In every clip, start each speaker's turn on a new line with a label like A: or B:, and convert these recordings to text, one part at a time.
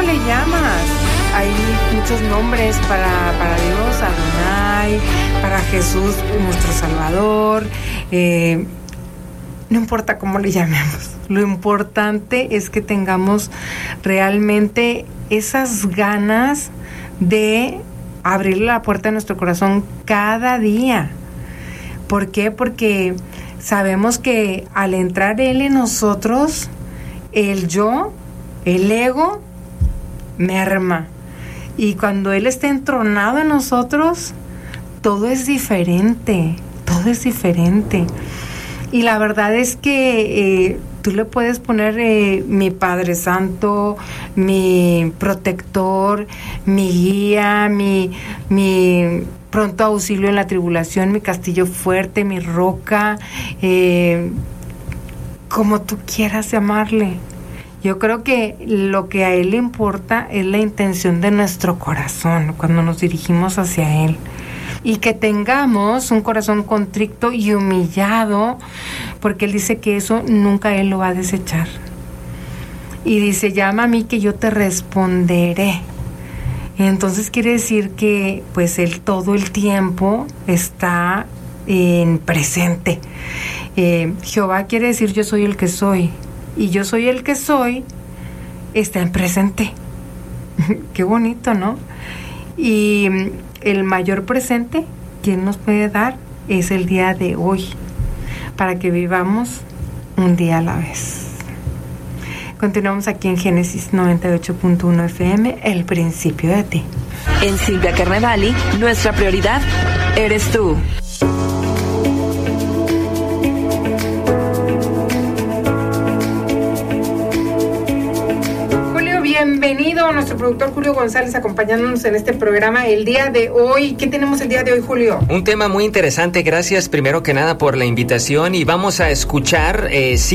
A: le llamas? Hay muchos nombres para Dios, Adonai, para Jesús, nuestro Salvador. No importa cómo le llamemos. Lo importante es que tengamos realmente esas ganas de abrirle la puerta de nuestro corazón cada día. ¿Por qué? Porque sabemos que al entrar Él en nosotros, el yo, el ego, merma. Y cuando Él está entronado en nosotros, todo es diferente, todo es diferente. Y la verdad es que tú le puedes poner mi Padre Santo, mi protector, mi guía, mi pronto auxilio en la tribulación, mi castillo fuerte, mi roca, como tú quieras llamarle. Yo creo que lo que a Él le importa es la intención de nuestro corazón cuando nos dirigimos hacia Él. Y que tengamos un corazón contrito y humillado, porque Él dice que eso nunca Él lo va a desechar. Y dice, llama a mí que yo te responderé. Y entonces quiere decir que pues Él todo el tiempo está en presente. Jehová quiere decir yo soy el que soy. Y yo soy el que soy, está en presente. Qué bonito, ¿no? Y el mayor presente que Él nos puede dar es el día de hoy, para que vivamos un día a la vez. Continuamos aquí en Génesis 98.1 FM, el principio de ti.
B: En Silvia Carnevali, nuestra prioridad eres tú.
A: Bienvenido a nuestro productor Julio González acompañándonos en este programa el día de hoy. ¿Qué tenemos el día de hoy, Julio?
C: Un tema muy interesante, gracias primero que nada por la invitación y vamos a escuchar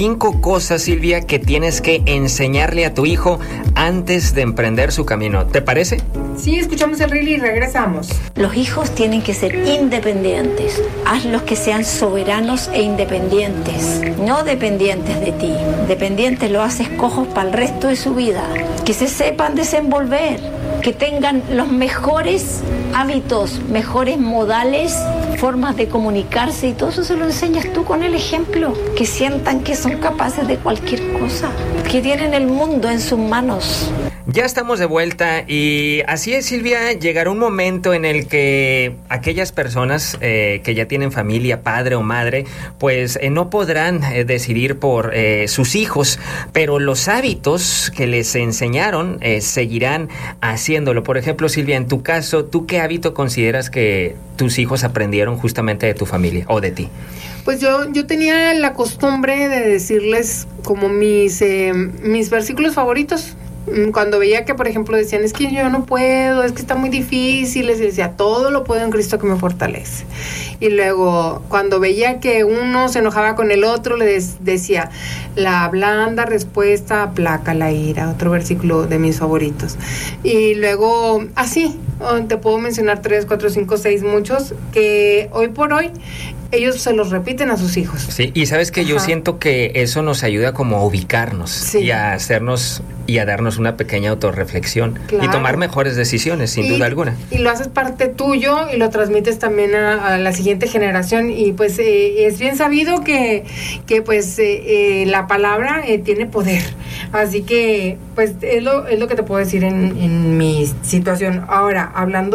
C: 5 cosas, Silvia, que tienes que enseñarle a tu hijo antes de emprender su camino. ¿Te parece?
A: Sí, escuchamos el reel y regresamos.
D: Los hijos tienen que ser independientes. Hazlos que sean soberanos e independientes, no dependientes de ti. Dependientes lo haces cojos para el resto de su vida. Que se sepan desenvolver, que tengan los mejores hábitos, mejores modales, formas de comunicarse, y todo eso se lo enseñas tú con el ejemplo. Que sientan que son capaces de cualquier cosa, que tienen el mundo en sus manos.
C: Ya estamos de vuelta y así es, Silvia, llegará un momento en el que aquellas personas que ya tienen familia, padre o madre, pues no podrán decidir por sus hijos, pero los hábitos que les enseñaron seguirán haciéndolo. Por ejemplo, Silvia, en tu caso, ¿tú qué hábito consideras que tus hijos aprendieron justamente de tu familia o de ti?
A: Pues yo tenía la costumbre de decirles como mis versículos favoritos. Cuando veía que, por ejemplo, decían, es que yo no puedo, es que está muy difícil, les decía, todo lo puedo en Cristo que me fortalece. Y luego, cuando veía que uno se enojaba con el otro, les decía, la blanda respuesta aplaca la ira, otro versículo de mis favoritos. Y luego, así, te puedo mencionar 3, 4, 5, 6, muchos, que hoy por hoy ellos se los repiten a sus hijos.
C: Sí, y sabes que yo siento que eso nos ayuda como a ubicarnos, sí, y a hacernos y a darnos una pequeña autorreflexión, claro, y tomar mejores decisiones, sin duda alguna. Y
A: lo haces parte tuyo y lo transmites también a la siguiente generación, y pues es bien sabido que pues la palabra tiene poder. Así que pues es lo que te puedo decir en mi situación. Ahora, hablando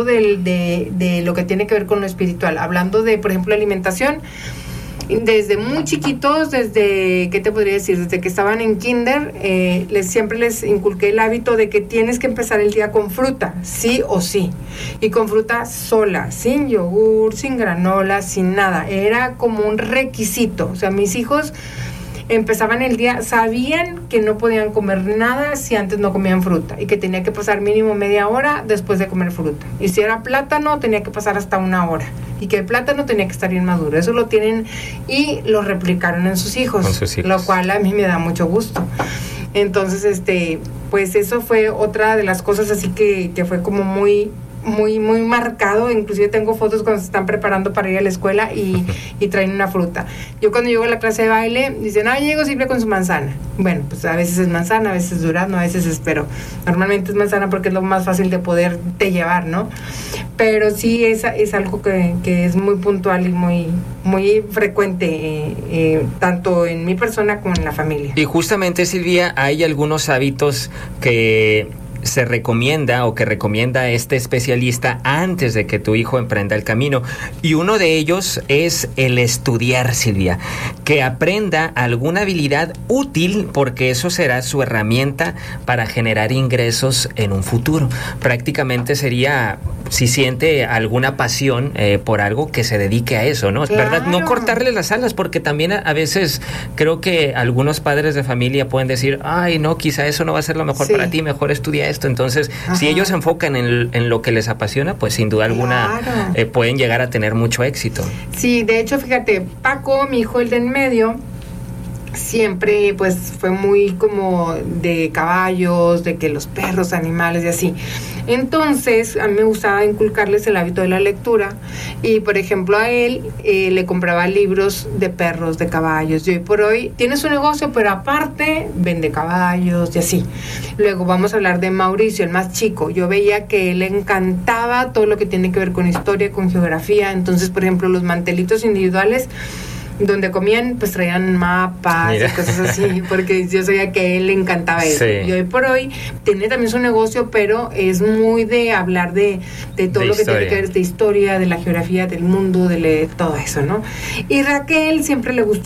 A: de lo que tiene que ver con lo espiritual, hablando de, por ejemplo, alimentación, desde muy chiquitos, desde, ¿qué te podría decir? Desde que estaban en kinder, siempre les inculqué el hábito de que tienes que empezar el día con fruta, sí o sí, y con fruta sola, sin yogur, sin granola, sin nada. Era como un requisito. O sea, mis hijos empezaban el día, sabían que no podían comer nada si antes no comían fruta, y que tenía que pasar mínimo media hora después de comer fruta. Y si era plátano, tenía que pasar hasta 1 hora, y que el plátano tenía que estar bien maduro. Eso lo tienen y lo replicaron en sus hijos, lo cual a mí me da mucho gusto. Entonces, pues eso fue otra de las cosas así que fue como muy muy muy marcado, inclusive tengo fotos cuando se están preparando para ir a la escuela y traen una fruta. Yo cuando llego a la clase de baile, dicen, llego Silvia con su manzana. Bueno, pues a veces es manzana, a veces es durazno, a veces es, pero normalmente es manzana porque es lo más fácil de poderte llevar, ¿no? Pero sí es algo que es muy puntual y muy, muy frecuente, tanto en mi persona como en la familia.
C: Y justamente, Silvia, hay algunos hábitos que se recomienda o que recomienda este especialista antes de que tu hijo emprenda el camino, y uno de ellos es el estudiar, Silvia, que aprenda alguna habilidad útil, porque eso será su herramienta para generar ingresos en un futuro. Prácticamente sería, si siente alguna pasión por algo, que se dedique a eso, ¿no?
A: Claro.
C: ¿Verdad? No cortarle las alas, porque también a veces creo que algunos padres de familia pueden decir, ay, no, quizá eso no va a ser lo mejor para ti, mejor estudia esto. Entonces, si ellos se enfocan en lo que les apasiona, pues sin duda alguna pueden llegar a tener mucho éxito.
A: Sí, de hecho, fíjate, Paco, mi hijo, el de en medio, siempre pues fue muy como de caballos, de que los perros, animales y así. Entonces a mí me gustaba inculcarles el hábito de la lectura, y por ejemplo a él le compraba libros de perros, de caballos, y hoy por hoy tiene su negocio, pero aparte vende caballos y así. Luego vamos a hablar de Mauricio, el más chico. Yo veía que le encantaba todo lo que tiene que ver con historia, con geografía. Entonces, por ejemplo, los mantelitos individuales donde comían, pues traían mapas y cosas así, porque yo sabía que a él le encantaba eso. Y hoy por hoy tiene también su negocio, pero es muy de hablar de todo lo que tiene que ver de historia, de la geografía, del mundo, de todo eso, ¿no? Y Raquel siempre le gustó